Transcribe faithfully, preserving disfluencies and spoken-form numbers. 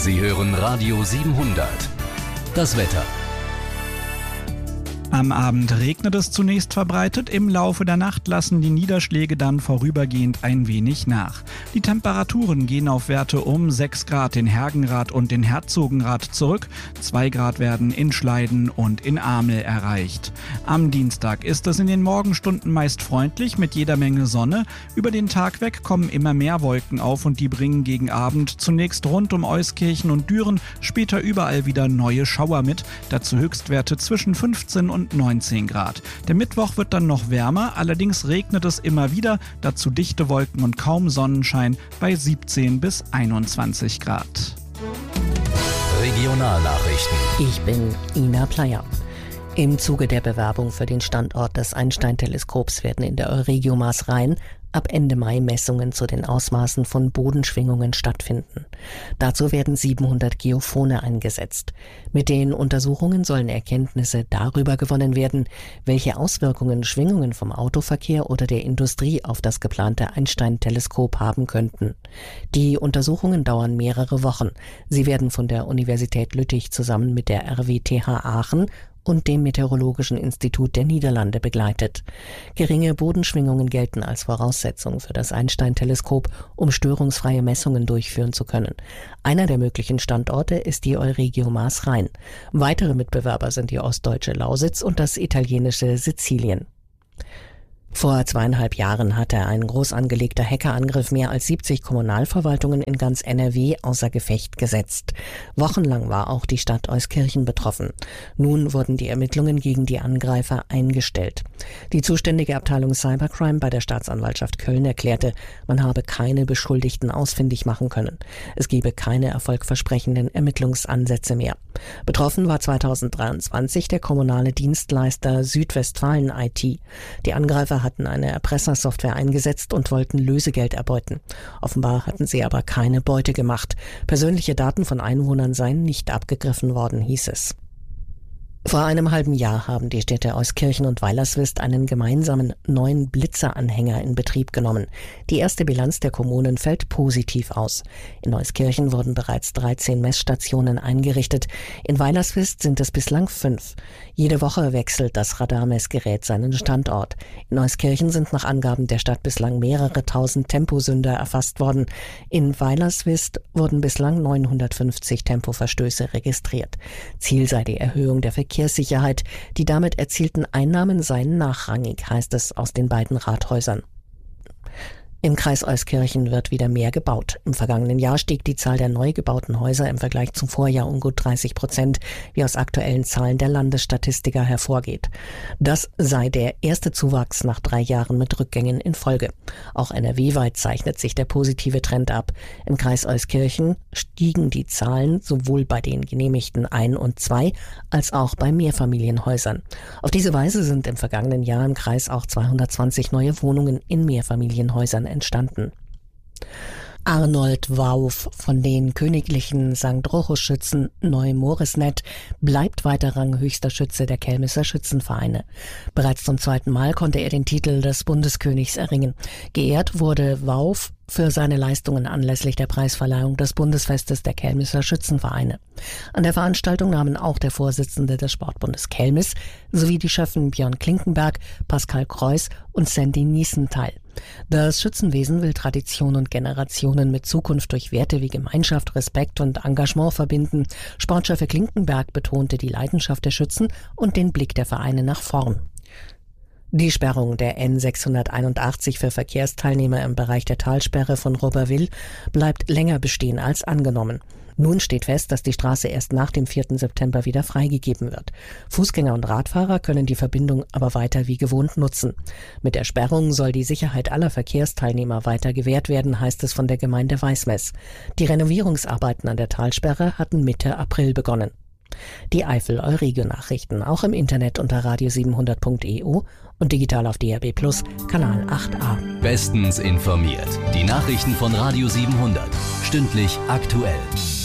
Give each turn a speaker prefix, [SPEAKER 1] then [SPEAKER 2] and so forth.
[SPEAKER 1] Sie hören Radio siebenhundert. Das Wetter.
[SPEAKER 2] Am Abend regnet es zunächst verbreitet, im Laufe der Nacht lassen die Niederschläge dann vorübergehend ein wenig nach. Die Temperaturen gehen auf Werte um sechs Grad in Hergenrath und in Herzogenrath zurück, zwei Grad werden in Schleiden und in Amel erreicht. Am Dienstag ist es in den Morgenstunden meist freundlich mit jeder Menge Sonne. Über den Tag weg kommen immer mehr Wolken auf und die bringen gegen Abend zunächst rund um Euskirchen und Düren, später überall wieder neue Schauer mit, dazu Höchstwerte zwischen fünfzehn und neunzehn Grad. Der Mittwoch wird dann noch wärmer, allerdings regnet es immer wieder, dazu dichte Wolken und kaum Sonnenschein bei siebzehn bis einundzwanzig Grad.
[SPEAKER 1] Regionalnachrichten.
[SPEAKER 3] Ich bin Ina Pleyer. Im Zuge der Bewerbung für den Standort des Einstein-Teleskops werden in der Euregiomas Rhein ab Ende Mai Messungen zu den Ausmaßen von Bodenschwingungen stattfinden. Dazu werden siebenhundert Geophone eingesetzt. Mit den Untersuchungen sollen Erkenntnisse darüber gewonnen werden, welche Auswirkungen Schwingungen vom Autoverkehr oder der Industrie auf das geplante Einstein-Teleskop haben könnten. Die Untersuchungen dauern mehrere Wochen. Sie werden von der Universität Lüttich zusammen mit der R W T H Aachen und dem Meteorologischen Institut der Niederlande begleitet. Geringe Bodenschwingungen gelten als Voraussetzung für das Einstein-Teleskop, um störungsfreie Messungen durchführen zu können. Einer der möglichen Standorte ist die Euregiomas Rhein. Weitere Mitbewerber sind die ostdeutsche Lausitz und das italienische Sizilien. Vor zweieinhalb Jahren hatte ein groß angelegter Hackerangriff mehr als siebzig Kommunalverwaltungen in ganz N R W außer Gefecht gesetzt. Wochenlang war auch die Stadt Euskirchen betroffen. Nun wurden die Ermittlungen gegen die Angreifer eingestellt. Die zuständige Abteilung Cybercrime bei der Staatsanwaltschaft Köln erklärte, man habe keine Beschuldigten ausfindig machen können. Es gebe keine erfolgversprechenden Ermittlungsansätze mehr. Betroffen war zweitausenddreiundzwanzig der kommunale Dienstleister Südwestfalen I T. Die Angreifer hatten eine Erpressersoftware eingesetzt und wollten Lösegeld erbeuten. Offenbar hatten sie aber keine Beute gemacht. Persönliche Daten von Einwohnern seien nicht abgegriffen worden, hieß es. Vor einem halben Jahr haben die Städte Euskirchen und Weilerswist einen gemeinsamen neuen Blitzer-Anhänger in Betrieb genommen. Die erste Bilanz der Kommunen fällt positiv aus. In Euskirchen wurden bereits dreizehn Messstationen eingerichtet. In Weilerswist sind es bislang fünf. Jede Woche wechselt das Radarmessgerät seinen Standort. In Euskirchen sind nach Angaben der Stadt bislang mehrere tausend Temposünder erfasst worden. In Weilerswist wurden bislang neunhundertfünfzig Tempoverstöße registriert. Ziel sei die Erhöhung der Verkehrssicherheit. Verkehrssicherheit. Die damit erzielten Einnahmen seien nachrangig, heißt es aus den beiden Rathäusern. Im Kreis Euskirchen wird wieder mehr gebaut. Im vergangenen Jahr stieg die Zahl der neu gebauten Häuser im Vergleich zum Vorjahr um gut dreißig Prozent, wie aus aktuellen Zahlen der Landesstatistiker hervorgeht. Das sei der erste Zuwachs nach drei Jahren mit Rückgängen in Folge. Auch N R W-weit zeichnet sich der positive Trend ab. Im Kreis Euskirchen stiegen die Zahlen sowohl bei den genehmigten Ein- und Zwei- als auch bei Mehrfamilienhäusern. Auf diese Weise sind im vergangenen Jahr im Kreis auch zweihundertzwanzig neue Wohnungen in Mehrfamilienhäusern entstanden. Arnold Wauf von den königlichen Sankt Rochus-Schützen Neu-Morisnet bleibt weiter ranghöchster Schütze der Kelmisser Schützenvereine. Bereits zum zweiten Mal konnte er den Titel des Bundeskönigs erringen. Geehrt wurde Wauf für seine Leistungen anlässlich der Preisverleihung des Bundesfestes der Kelmisser Schützenvereine. An der Veranstaltung nahmen auch der Vorsitzende des Sportbundes Kelmis sowie die Schöffen Björn Klinkenberg, Pascal Kreuß und Sandy Niesen teil. Das Schützenwesen will Tradition und Generationen mit Zukunft durch Werte wie Gemeinschaft, Respekt und Engagement verbinden. Sportchef Klinkenberg betonte die Leidenschaft der Schützen und den Blick der Vereine nach vorn. Die Sperrung der N sechshunderteinundachtzig für Verkehrsteilnehmer im Bereich der Talsperre von Robberwil bleibt länger bestehen als angenommen. Nun steht fest, dass die Straße erst nach dem vierten September wieder freigegeben wird. Fußgänger und Radfahrer können die Verbindung aber weiter wie gewohnt nutzen. Mit der Sperrung soll die Sicherheit aller Verkehrsteilnehmer weiter gewährt werden, heißt es von der Gemeinde Weißmess. Die Renovierungsarbeiten an der Talsperre hatten Mitte April begonnen. Die Eifel-Euregio-Nachrichten auch im Internet unter radio siebenhundert punkt e u und digital auf D A B plus, Kanal acht a.
[SPEAKER 1] Bestens informiert. Die Nachrichten von Radio siebenhundert. Stündlich aktuell.